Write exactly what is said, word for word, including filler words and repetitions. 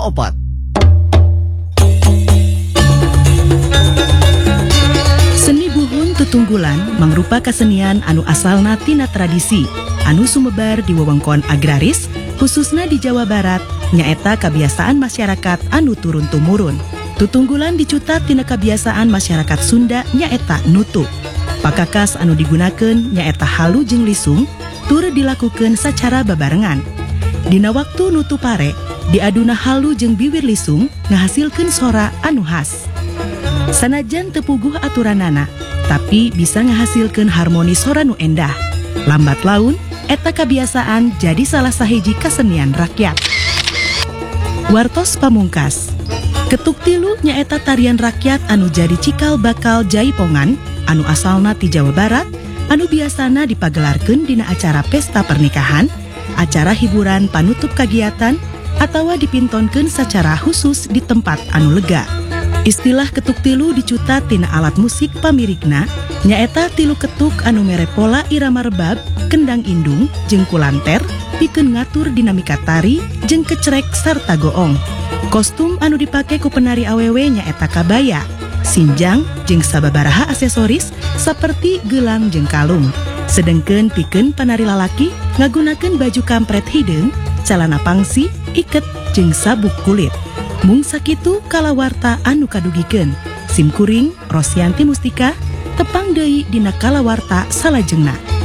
opat. Seni buhun tutunggulan mangrupa kesenian anu asalna tina tradisi anu sumebar di wewengkon agraris khususna di Jawa Barat nyaeta kebiasaan masyarakat anu turun-tumurun. Tutunggulan dicutat tina kebiasaan masyarakat Sunda nyaeta nutu. Pakakas anu digunakeun nyaeta halu jeung lisung tur dilakukeun secara babarengan. Dina waktu nutu pare diaduna halu jeung bibir lisung ngahasilkeun sora anu khas. Sanajan teu puguh aturanana, tapi bisa ngahasilkeun harmoni sora nu endah. Lambat laun eta kebiasaan jadi salah sahiji kesenian rakyat. Wartos pamungkas. Ketuk tilu nyaeta tarian rakyat anu jadi cikal bakal jaipongan anu asalna ti Jawa Barat anu biasana dipagelarkeun dina acara pesta pernikahan, acara hiburan panutup kagiatan atawa dipintonkeun secara khusus di tempat anu lega. Istilah ketuk tilu dicutat tina alat musik pamirigna nyaeta tilu ketuk anu mere pola irama rebab, kendang indung, jeung kulanter pikeun ngatur dinamika tari jeung kecrek sarta goong. Kostum anu dipake ku penari awewe nyaeta kabaya, sinjang jeung sababaraha aksesoris saperti gelang jeung kalung. Sedengkeun pikeun penari lalaki ngagunakeun baju kampret hideung, calana pangsi, iket jeung sabuk kulit. Mung sakitu kalawarta anu kadugikeun. Simkuring Rosyanti Mustika tepang deui dina kalawarta salajengna.